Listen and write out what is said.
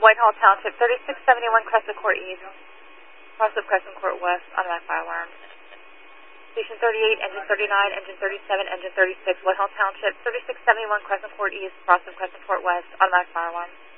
Whitehall Township, 3671 Crescent Court East, cross of Crescent Court West, automatic fire alarm. Station 38, engine 39, engine 37, engine 36, Whitehall Township, 3671 Crescent Court East, cross of Crescent Court West, automatic fire alarm.